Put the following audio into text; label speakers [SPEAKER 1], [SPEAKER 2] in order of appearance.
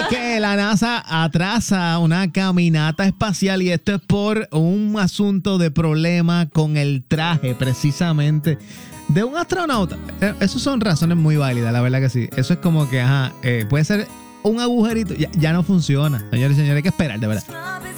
[SPEAKER 1] que la NASA atrasa una caminata espacial y esto es por un asunto de problema con el traje precisamente de un astronauta. Esas son razones muy válidas, la verdad que sí. Eso es como que, puede ser un agujerito, ya no funciona. Señores y señores, hay que esperar, de verdad.